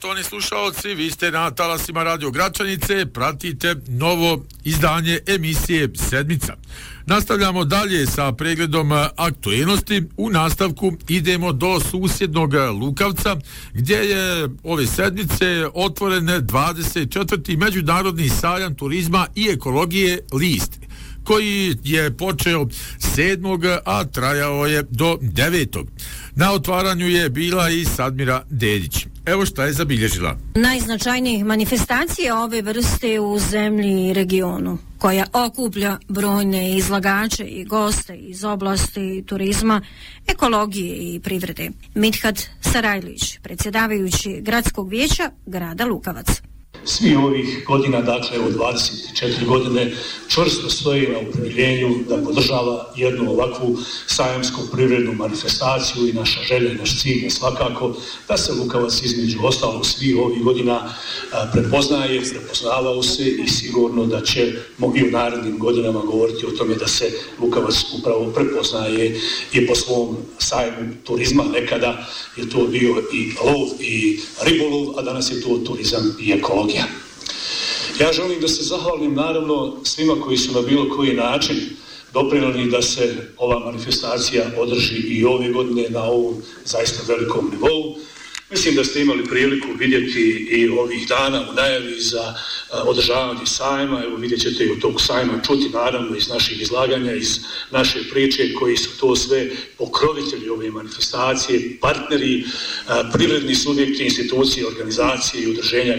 Poštovani slušaoci, vi ste na talasima Radio Gračanice, pratite novo izdanje emisije Sedmica. Nastavljamo dalje sa pregledom aktuelnosti. U nastavku idemo do susjednog Lukavca, gdje je ove sedmice otvoren 24. Međunarodni sajam turizma i ekologije List, koji je počeo 7. a trajao je do 9. Na otvaranju je bila i Sadmira Dedić. Evo šta je zabilježila. Najznačajnijih manifestacija ove vrste u zemlji i regionu, koja okuplja brojne izlagače i goste iz oblasti turizma, ekologije i privrede. Mithat Sarajlić, predsjedavajući gradskog vijeća grada Lukavac. Svi ovih godina, dakle od 24 godine, čvrsto stoji na opredjeljenju da podržava jednu ovakvu sajamsku privrednu manifestaciju i naša želja i naš cilj je svakako da se Lukavac između ostalog svih ovih godina prepoznavao se i sigurno da ćemo i u narednim godinama govoriti o tome da se Lukavac upravo prepoznaje i po svom sajmu turizma. Nekada je to bio i lov i ribolov, a danas je to turizam i ekologija. Ja želim da se zahvalim naravno svima koji su na bilo koji način doprinijeli da se ova manifestacija održi i ove godine na ovom zaista velikom nivou. Mislim da ste imali priliku vidjeti i ovih dana u najavi za održavanje sajma. Evo vidjet ćete i od tog sajma čuti naravno iz naših izlaganja, iz naše priče koji su to sve pokrovitelji ove manifestacije, partneri, privredni subjekti, institucije, organizacije i udruženja